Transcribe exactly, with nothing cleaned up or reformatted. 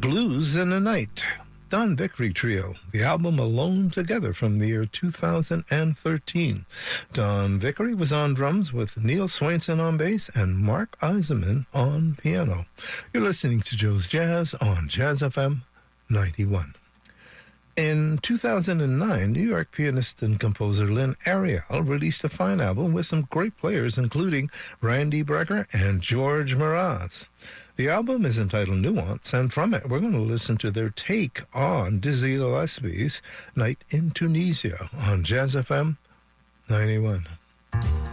Blues in the Night, Don Vickery Trio, the album Alone Together from the year two thousand thirteen. Don Vickery was on drums with Neil Swainson on bass and Mark Eisenman on piano. You're listening to Joe's Jazz on Jazz F M ninety-one. In two thousand nine, New York pianist and composer Lynn Ariel released a fine album with some great players, including Randy Brecker and George Mraz. The album is entitled Nuance, and from it we're going to listen to their take on Dizzy Gillespie's Night in Tunisia on Jazz F M ninety-one.